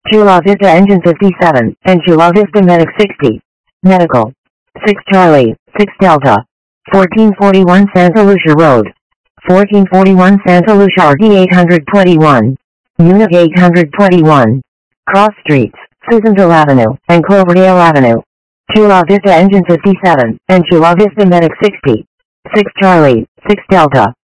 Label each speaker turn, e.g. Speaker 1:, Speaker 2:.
Speaker 1: Chula Vista Engine 57, and Chula Vista Medic 60. Medical. 6 Charlie, 6 Delta. 1441 Santa Lucia Road. 1441 Santa Lucia RD 821. Unit 821. Cross Streets, Susanville Avenue, and Cloverdale Avenue. Chula Vista Engine 57, and Chula Vista Medic 60. 6 Charlie, 6 Delta.